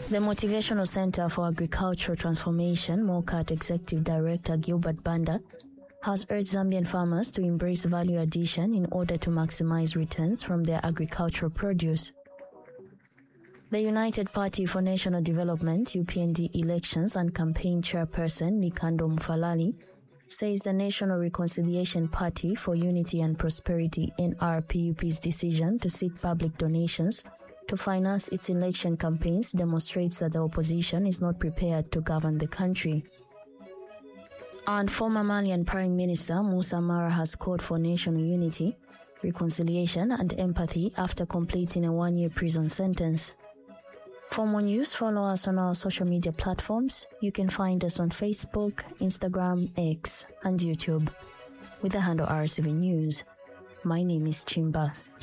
The Motivational Center for Agricultural Transformation, MOCAT Executive Director Gilbert Banda, has urged Zambian farmers to embrace value addition in order to maximize returns from their agricultural produce. The United Party for National Development UPND elections and campaign chairperson Nikando Mfalali says the National Reconciliation Party for Unity and Prosperity NRPUP's decision to seek public donations to finance its election campaigns demonstrates that the opposition is not prepared to govern the country. And former Malian Prime Minister Moussa Mara has called for national unity, reconciliation and empathy after completing a one-year prison sentence. For more news, follow us on our social media platforms. You can find us on Facebook, Instagram, X, and YouTube with the handle RCV News. My name is Chimba.